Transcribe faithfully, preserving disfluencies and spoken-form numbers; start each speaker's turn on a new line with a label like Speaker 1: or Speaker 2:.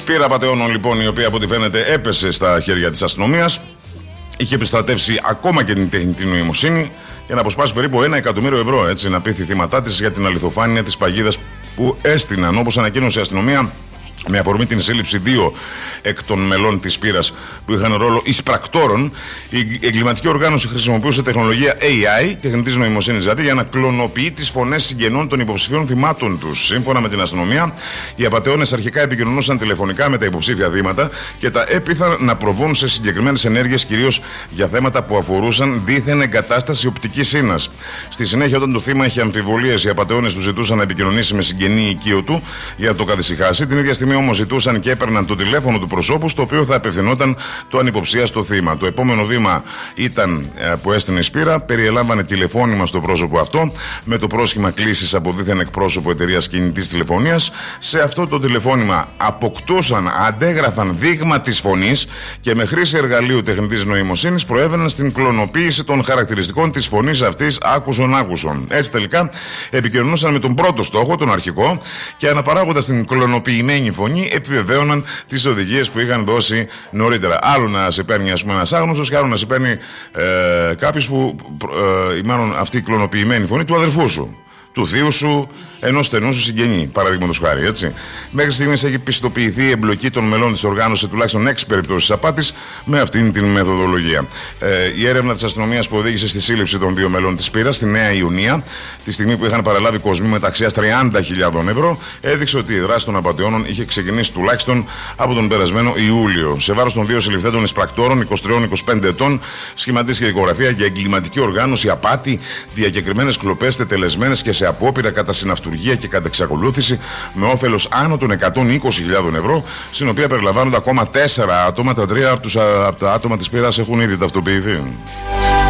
Speaker 1: Σπύρα απατεώνων λοιπόν, η οποία από ό,τι φαίνεται έπεσε στα χέρια της αστυνομίας. Είχε επιστρατεύσει ακόμα και την τεχνητή νοημοσύνη για να αποσπάσει περίπου ένα εκατομμύριο ευρώ, έτσι, να πείθει θύματά της για την αληθοφάνεια της παγίδας που έστειναν. Όπως ανακοίνωσε η αστυνομία, με αφορμή την σύλληψη δύο εκ των μελών της Σπύρας που είχαν ρόλο εισπρακτόρων, η εγκληματική οργάνωση χρησιμοποιούσε τεχνολογία έι άι, τεχνητής νοημοσύνης δηλαδή, για να κλωνοποιεί τις φωνές συγγενών των υποψηφίων θυμάτων τους. Σύμφωνα με την αστυνομία, οι απατεώνες αρχικά επικοινωνούσαν τηλεφωνικά με τα υποψήφια θύματα και τα έπειθαν να προβούν σε συγκεκριμένες ενέργειες, κυρίως για θέματα που αφορούσαν δίθεν εγκατάσταση οπτικής ίνας. Στη συνέχεια, όταν το θύμα είχε αμφιβολίες, οι απατεώνες του ζητούσαν να επικοινωνήσει με συγγενή οικείο του για να το καθησυχάσει. Την ίδια στιγμή όμως ζητούσαν και έπαιρναν το τηλέφωνο του προσώπου, στο οποίο θα απευθυνόταν το ανυποψίαστο θύμα. Το επόμενο βήμα ήταν, που έστεινε η Σπύρα, περιελάμβανε τηλεφώνημα στο πρόσωπο αυτό με το πρόσχημα κλήσης από δίθεν εκπρόσωπο εταιρείας κινητής τηλεφωνίας. Σε αυτό το τηλεφώνημα αποκτούσαν, αντέγραφαν δείγμα της φωνής και με χρήση εργαλείου τεχνητής νοημοσύνης προέβαιναν στην κλωνοποίηση των χαρακτηριστικών της φωνής αυτής άκουσον άκουσον. Έτσι τελικά επικοινωνούσαν με τον πρώτο στόχο, τον αρχικό, και αναπαράγοντας την κλωνοποιημένη φωνή επιβεβαίωναν τις οδηγίες που είχαν δώσει νωρίτερα. Άλλο να σε παίρνει, ας πούμε, ένας άγνωστος, και άλλο να σε παίρνει ε, κάποιος που, ε, μάλλον αυτή η κλωνοποιημένη φωνή του αδερφού σου, του θείου σου, ενός στενού σου συγγενή, παραδείγματος χάρη, έτσι. Μέχρι στιγμής έχει πιστοποιηθεί η εμπλοκή των μελών της οργάνωσης σε τουλάχιστον έξι περιπτώσεις απάτης με αυτήν την μεθοδολογία. Ε, η έρευνα της αστυνομίας που οδήγησε στη σύλληψη των δύο μελών της Σπύρας στη Νέα Ιουνία, τη στιγμή που είχαν παραλάβει κοσμή μεταξιάς τριάντα χιλιάδων ευρώ, έδειξε ότι η δράση των απατεώνων είχε ξεκινήσει τουλάχιστον από τον περασμένο Ιούλιο. Σε βάρος των δύο συλληφθέντων εισπρακτόρων, είκοσι τρία είκοσι πέντε ετών, σχηματίστηκε δικογραφία για εγκληματική οργάνωση, απάτη, διακεκριμένες κλοπές τετελεσμένες και σε απόπειρα κατά συναυτουργία και κατά εξακολούθηση με όφελος άνω των εκατόν είκοσι χιλιάδων ευρώ, στην οποία περιλαμβάνονται ακόμα τέσσερα άτομα. Τα τρία από, τους, από τα άτομα της Σπύρας έχουν ήδη ταυτοποιηθεί.